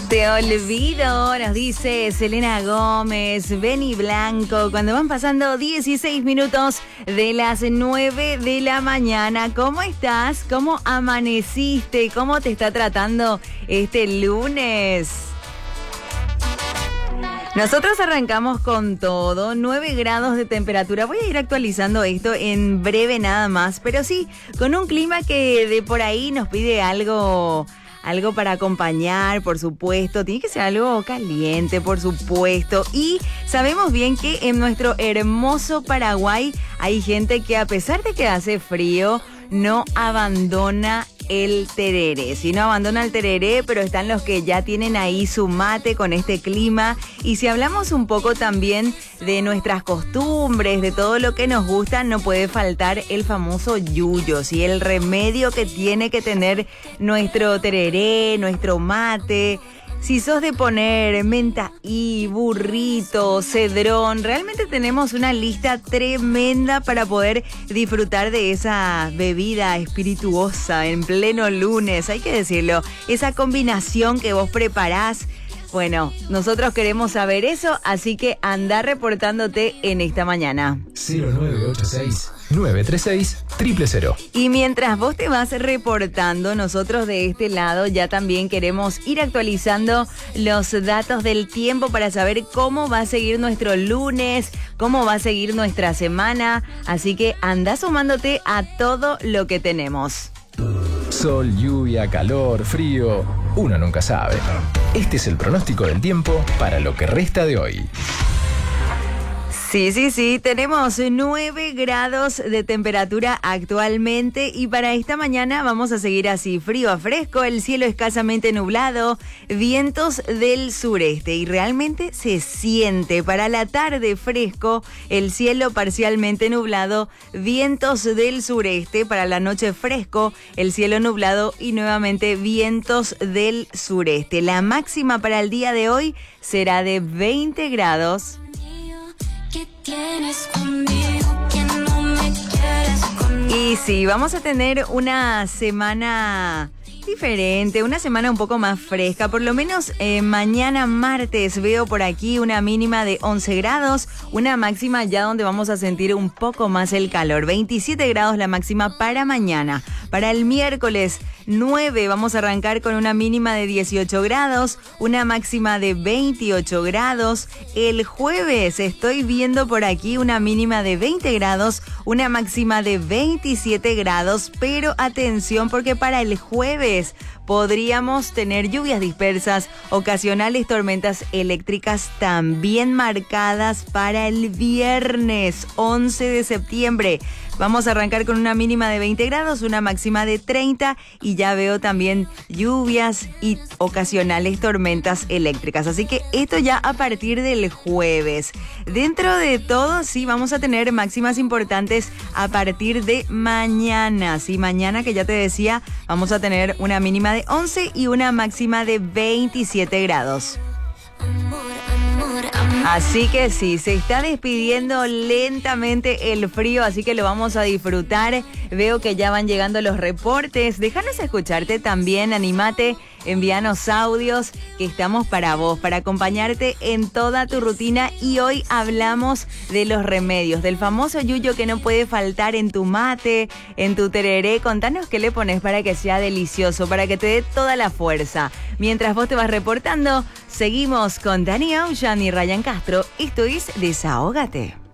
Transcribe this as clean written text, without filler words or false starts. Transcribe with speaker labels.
Speaker 1: Te olvido, nos dice Selena Gómez, Benny Blanco, cuando van pasando 16 minutos de las 9 de la mañana. ¿Cómo estás? ¿Cómo amaneciste? ¿Cómo te está tratando este lunes? Nosotros arrancamos con todo, 9 grados de temperatura. Voy a ir actualizando esto en breve nada más, pero sí, con un clima que de por ahí nos pide algo para acompañar, por supuesto. Tiene que ser algo caliente, por supuesto. Y sabemos bien que en nuestro hermoso Paraguay hay gente que, a pesar de que hace frío, no abandona el tereré. Si no abandona el tereré, pero están los que ya tienen ahí su mate con este clima. Y si hablamos un poco también de nuestras costumbres, de todo lo que nos gusta, no puede faltar el famoso yuyo, ¿sí? El remedio que tiene que tener nuestro tereré, nuestro mate. Si sos de poner mentaí, burrito, cedrón, realmente tenemos una lista tremenda para poder disfrutar de esa bebida espirituosa en pleno lunes, hay que decirlo. Esa combinación que vos preparás. Bueno, nosotros queremos saber eso, así que anda reportándote en esta mañana.
Speaker 2: 0986-936-000.
Speaker 1: Y mientras vos te vas reportando, nosotros de este lado ya también queremos ir actualizando los datos del tiempo para saber cómo va a seguir nuestro lunes, cómo va a seguir nuestra semana. Así que anda sumándote a todo lo que tenemos.
Speaker 2: Sol, lluvia, calor, frío, uno nunca sabe. Este es el pronóstico del tiempo para lo que resta de hoy.
Speaker 1: Sí, tenemos 9 grados de temperatura actualmente y para esta mañana vamos a seguir así, frío a fresco, el cielo escasamente nublado, vientos del sureste y realmente se siente. Para la tarde fresco, el cielo parcialmente nublado, vientos del sureste. Para la noche fresco, el cielo nublado y nuevamente vientos del sureste. La máxima para el día de hoy será de 20 grados. Y sí, vamos a tener una semana diferente, una semana un poco más fresca, por lo menos mañana martes veo por aquí una mínima de 11 grados, una máxima ya donde vamos a sentir un poco más el calor, 27 grados la máxima para mañana. Para el miércoles 9 vamos a arrancar con una mínima de 18 grados, una máxima de 28 grados. El jueves estoy viendo por aquí una mínima de 20 grados, una máxima de 27 grados, pero atención porque para el jueves podríamos tener lluvias dispersas, ocasionales tormentas eléctricas también marcadas para el viernes 11 de septiembre. Vamos a arrancar con una mínima de 20 grados, una máxima de 30 y ya veo también lluvias y ocasionales tormentas eléctricas. Así que esto ya a partir del jueves. Dentro de todo, sí, vamos a tener máximas importantes a partir de mañana. Sí, mañana que ya te decía, vamos a tener una mínima de 11 y una máxima de 27 grados. Así que sí, se está despidiendo lentamente el frío, así que lo vamos a disfrutar. Veo que ya van llegando los reportes. Déjanos escucharte también, animate, envíanos audios que estamos para vos, para acompañarte en toda tu rutina. Y hoy hablamos de los remedios, del famoso yuyo que no puede faltar en tu mate, en tu tereré. Contanos qué le pones para que sea delicioso, para que te dé toda la fuerza. Mientras vos te vas reportando, seguimos con Dani Ocean y Ryan Castro. Esto es Desahógate.